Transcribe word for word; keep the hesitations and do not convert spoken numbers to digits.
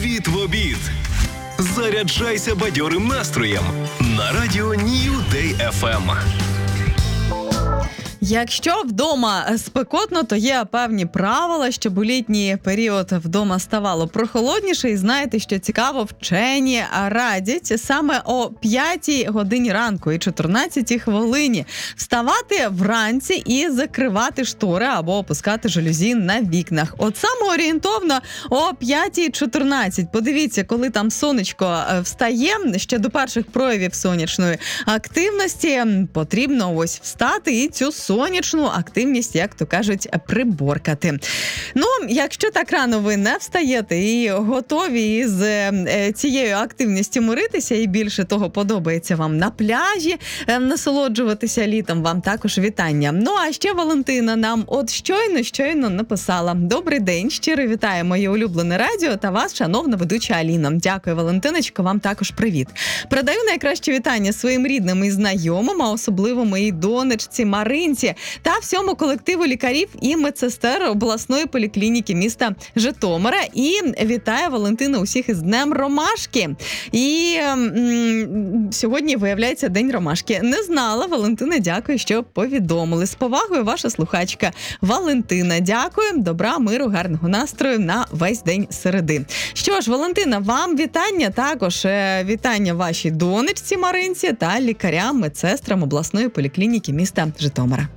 Привіт в обід! Заряджайся бадьорим настроєм на радіо New Day еф ем. Якщо вдома спекотно, то є певні правила, щоб у літній період вдома ставало прохолодніше. І знаєте, що цікаво, вчені радять саме о п'ятій годині ранку і чотирнадцятій хвилині вставати вранці і закривати штори або опускати жалюзі на вікнах. От саме орієнтовно о п'ятій чотирнадцять. Подивіться, коли там сонечко встає, ще до перших проявів сонячної активності потрібно ось встати і цю сонячну активність, як то кажуть, приборкати. Ну, якщо так рано ви не встаєте і готові із цією активністю миритися, і більше того подобається вам на пляжі насолоджуватися літом, вам також вітання. Ну, а ще Валентина нам от щойно-щойно написала: «Добрий день, щиро вітаю моє улюблене радіо та вас, шановна ведуча Аліна». Дякую, Валентиночко, вам також привіт. Передаю найкращі вітання своїм рідним і знайомим, а особливо моїй донечці Маринці та всьому колективу лікарів і медсестер обласної поліклініки міста Житомира. І вітаю, Валентина, усіх із Днем Ромашки. І м- сьогодні, виявляється, День Ромашки. Не знала, Валентина, дякую, що повідомили. З повагою, ваша слухачка Валентина. Дякую, добра, миру, гарного настрою на весь день середи. Що ж, Валентина, вам вітання, також вітання вашій донечці Маринці та лікарям, медсестрам обласної поліклініки міста Житомира.